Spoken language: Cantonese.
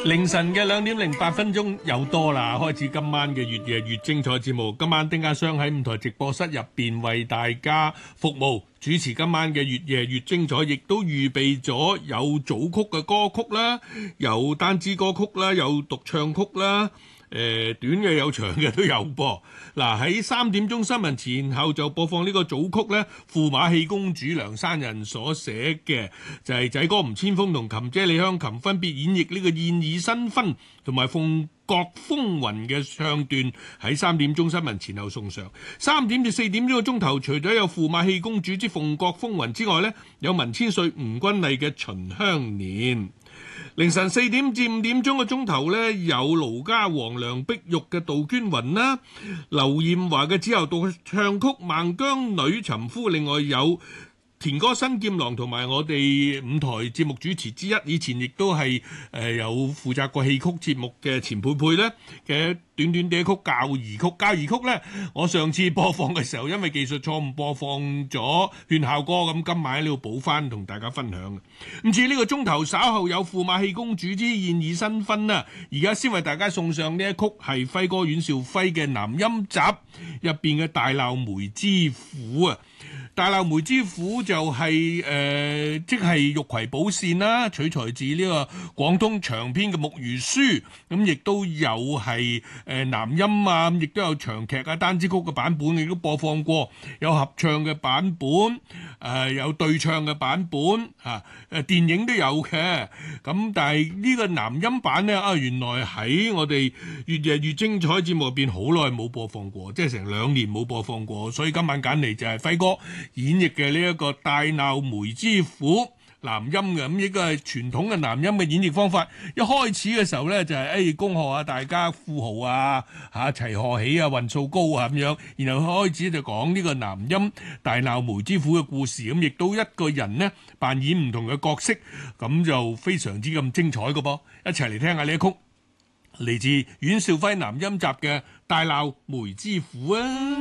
凌晨嘅2:08又多啦，開始今晚嘅越夜越精彩節目。今晚丁家雙喺5台直播室入邊為大家服務，主持今晚嘅越夜越精彩，亦都預備咗有組曲嘅歌曲啦，有單支歌曲啦，有獨唱曲啦。短嘅有長嘅都有噃。嗱，喺3點鐘新聞前後就播放呢個組曲呢，駙馬戲公主梁山人所寫嘅，就係仔哥吳千峰同琴姐李香琴分別演繹呢個燕爾新婚同埋鳳閣風雲嘅唱段，喺3點鐘新聞前後送上。3點至4點呢個鐘頭，除咗有駙馬戲公主之鳳閣風雲之外呢，有文千歲吳君麗嘅秦香年。凌晨4點至5點鐘嘅鐘頭呢，有盧家黃梁碧玉嘅杜鵑雲啦，劉艷華嘅只有獨唱曲《孟姜女尋夫》，另外有田歌新劍郎同埋我哋5台節目主持之一，以前亦都係有負責過戲曲節目嘅錢佩佩呢嘅短短嘅曲《教兒曲》。教兒曲呢，我上次播放嘅時候因為技術錯誤播放咗勸校歌，咁今晚喺呢度補翻同大家分享。咁至於呢個鐘頭稍後有駙馬戲公主之燕爾新婚啦，而家先為大家送上呢一曲係輝哥阮兆輝嘅南音集入邊嘅《大鬧梅知府》啊。大鬧梅知府就係即係玉葵寶扇啦，取材自呢個廣東長篇嘅木魚書，咁亦都有係南音啊，亦都有長劇啊、單支曲嘅版本，亦都播放過，有合唱嘅版本，有對唱嘅版本電影都有嘅。咁但係呢個南音版呢，原來喺我哋越夜越精彩節目入邊好耐冇播放過，即係成2年冇播放過，所以今晚揀嚟就係輝哥演繹嘅呢一個大鬧梅知府南音嘅，咁呢個係傳統嘅南音嘅演繹方法。一開始嘅時候呢，就係恭賀啊大家富豪啊齊賀喜啊運數高啊咁樣，然後開始就講呢個南音大鬧梅知府嘅故事，咁亦都一個人呢扮演唔同嘅角色，咁就非常之咁精彩嘅噃。一齊嚟聽下呢一曲嚟自阮兆輝南音集嘅大鬧梅知府啊！